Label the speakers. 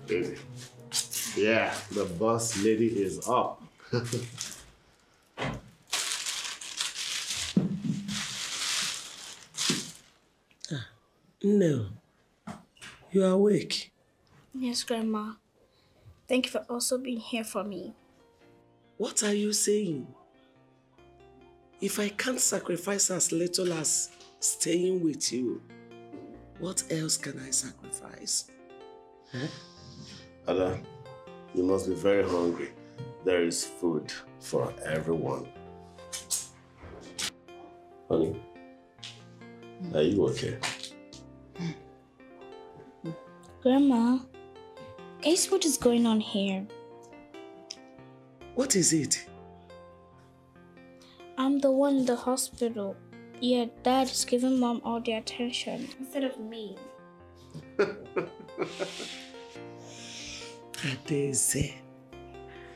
Speaker 1: Easy. Yeah, the boss lady is up.
Speaker 2: No, you are awake.
Speaker 3: Yes, Grandma. Thank you for also being here for me.
Speaker 2: What are you saying? If I can't sacrifice as little as staying with you, what else can I sacrifice? Huh?
Speaker 1: Ada, you must be very hungry. There is food for everyone. Honey, are you okay?
Speaker 3: Grandma, guess what is going on here?
Speaker 2: What is it?
Speaker 3: I'm the one in the hospital. Yet Dad is giving Mom all the attention instead of me.
Speaker 2: Adeze.